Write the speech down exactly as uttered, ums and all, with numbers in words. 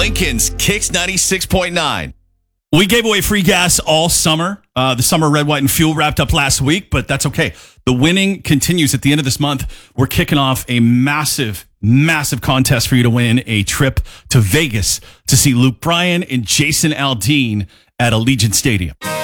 Lincoln's Kicks ninety-six point nine. We gave away free gas all summer. Uh, the summer Red, White, and Fuel wrapped up last week, but that's okay. The winning continues at the end of this month. We're kicking off a massive, massive contest for you to win a trip to Vegas to see Luke Bryan and Jason Aldean at Allegiant Stadium.